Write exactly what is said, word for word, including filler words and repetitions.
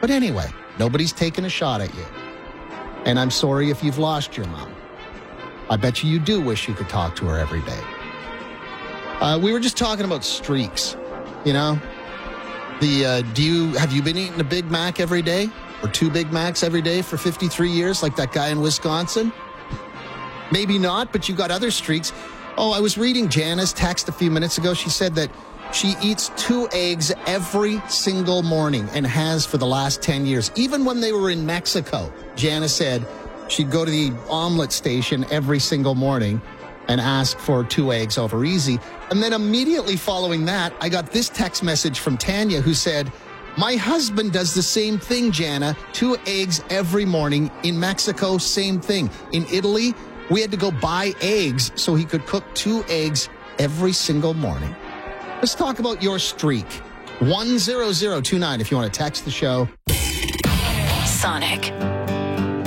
But anyway, nobody's taken a shot at you. And I'm sorry if you've lost your mom. I bet you you do wish you could talk to her every day. Uh, we were just talking about streaks, you know? The uh, do you have you been eating a Big Mac every day? Or two Big Macs every day for fifty-three years like that guy in Wisconsin? Maybe not, but you got other streaks. Oh, I was reading Jana's text a few minutes ago. She said that she eats two eggs every single morning and has for the last ten years. Even when they were in Mexico, Jana said she'd go to the omelet station every single morning and ask for two eggs over easy. And then immediately following that, I got this text message from Tanya who said, my husband does the same thing, Jana. Two eggs every morning. In Mexico, same thing. In Italy, we had to go buy eggs so he could cook two eggs every single morning. Let's talk about your streak. one zero zero two nine if you want to text the show. Sonic.